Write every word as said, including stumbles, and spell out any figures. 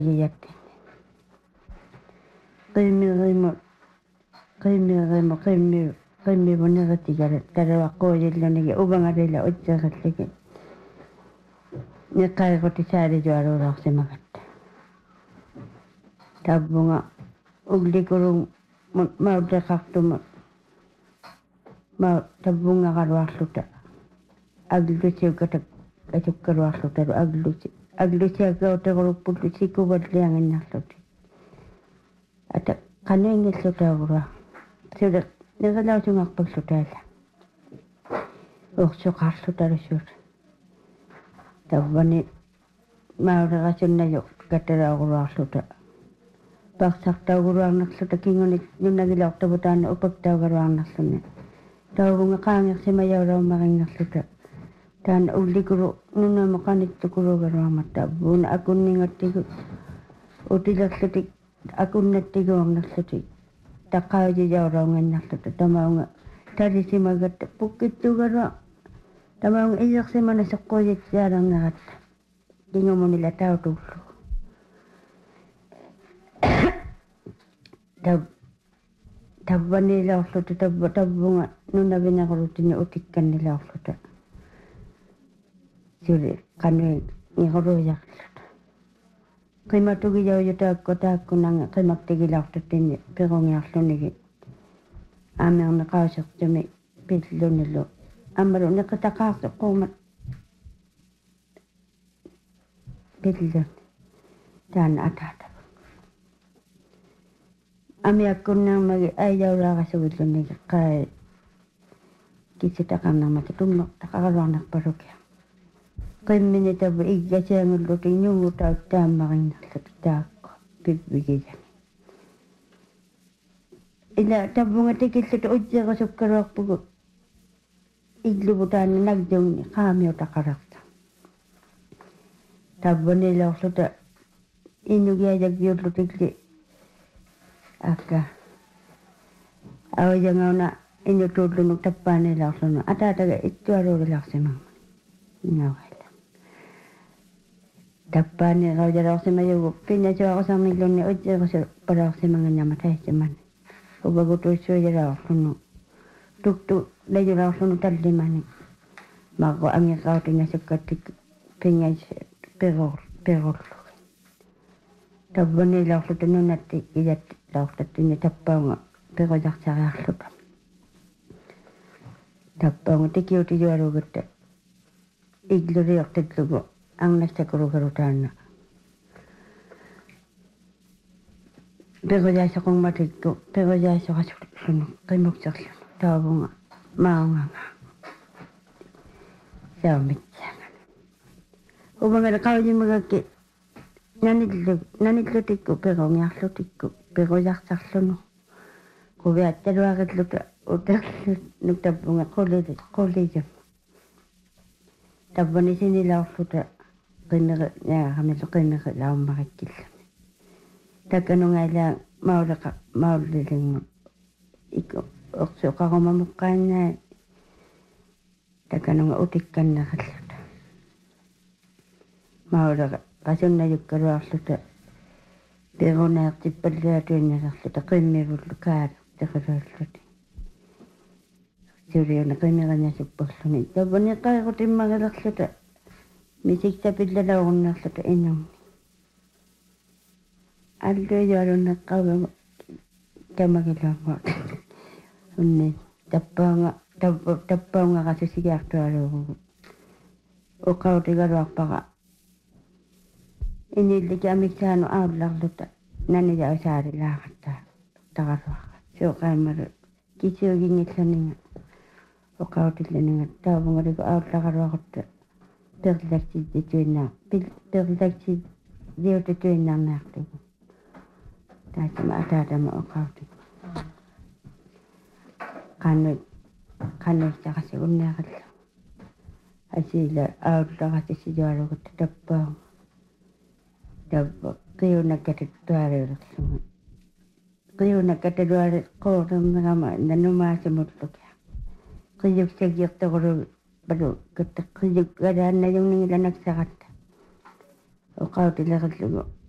Jätti. Qimmiqimut qimmiqimut qimmi qimmivuneratigarat tarawaqquujillunigi uvangarilla utseqalligi niqqaiquti saalijuaruulaorsimagatta tabunga uglikurun mautaqartumut ma tabungaqaruarluta aglusiukatak asukkaruarlutalu aglusi aglusiakautequlupputu sikuvallianginnarluti ata qanuingillutaagura suda niqalausungarpallutaala ursuqarlutalusuut tavvani maulerasunnayu katalauguruarluta paqsartauguruarnerluta kingunit nunnagilaortavutaana upaktaugaruarnerlunni tauvunga qaangersimajaulaummarinnerluta taana ullikuru nunnamoqanittukurugaruarmatta vuuna akunningattigu utilerlutik akunnatiguornerlutik taqqaajijauraungannerluta tamaunga talisimagatta pukkittugarua tamaunga ilersimana seqquujitsiaalerneratta kingumunila tautullu tab tabbanilaorluta tabba tabbunga nunnavinerulutini utikkannilaorluta suri qanui ngiquruyarluta qimatugijaujutaakku taakkunanga qimaktigilaortuttinni perungiarlunigi aamerneqausertumi pillunilu ammalu neqitaqaarsoqquumat pillun taana ataata amiakkunnermagi aijaulaarasugillunigi qai kitsitaqarnermata tummo taqaraluarnerpalukia qimmini tabu iggasiangulluti nyungutaut taammarinnerlut taakku pippigijan ila tabunga tikillut ujjerasukkaruarpugu illuvutaanna nagdungni qaamiutaqararta tabbanilaorluta innugiajaggiullutikli akka awajangauna innutuullunuk tappaanilaorlunu ataataga ittuaruurilaarsimamma ngawai tappaani raujalaorsimajugu pinnasuaqusarnillunni ujjerasu palaorsimangannama taissimani ubagutuissuujalaorlunu tuktu lajulaorlunu tallimani marru angiqautinasukkattik pingas peror perorlu tabbanilaorluta nunatti ijatti laortattinni tappaunga perojarsariarluta tappaunga tikiutijualugutta igluriortillugu angnastakurugarutaanna perojaasaqungmatikku perojaasoqasullu qimukserlunu taavunga maunganga saumitsangana uvangala qaujimagakki nanillu nanillutikku perongiarlutikku perojarsarlunu kuviattaluaritluta uterlut nuktabunga qulili qulijum tabbani sinilaorluta qimmiqi yaaqamilu qimmiqi laummaqikkillami takkanungaila mauleqa maullilingu ikku orsuqarumamuqqaannaa takkanunga utikkannerilluta mauleqa qasunnajukkaluarluta perunaertippallaatuinnaserluta qimmivullu kaala teqilulluti suriuna qimmiqanasupporluni tabbani qaiqutimmagilerluta misiksapillalaugunnerluta innumni alluijualunneqqavugu tamagiluanguut unni tappaunga tappa tappaunga qasusigaartualuugugu uqautigaluarpaqa inilliki amiksaanu aullarluta nanija usaarilaaqattaa taqaruaqa suuqaamalu kisiugingilluninga uqautillaninga taavungaliku aullaqaruaqutta perlaksijituinna perlaksijituinnaarnaartugu taatama ataatama uqautik qannu qannuissaqasi unniaqallu asila aullaqasisijualugutta tappaunga tabba qiyunakkatattuaruulerlugu qiyunakkataluari quulernerama nanumaasumullukia qiyuksagiortoqulu balu katta qiyuk galaannajungningilanak saqatta uqautilerillugu